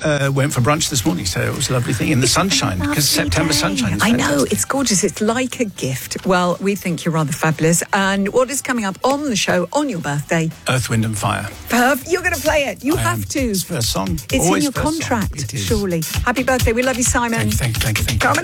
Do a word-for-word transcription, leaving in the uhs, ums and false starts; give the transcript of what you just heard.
uh, went for brunch this morning, so it was a lovely thing in the sunshine, because September day. sunshine is I fantastic. know, it's gorgeous. It's like a gift. Well, we think you're rather fabulous. And what is coming up on the show on your birthday? Earth, Wind and Fire. Perf, you're going to play it. You I have am. to. It's first song. It's Always in your first song. contract, It is. surely. Happy birthday. We love you, Simon. Thank you, thank you, thank you. Thank you. Coming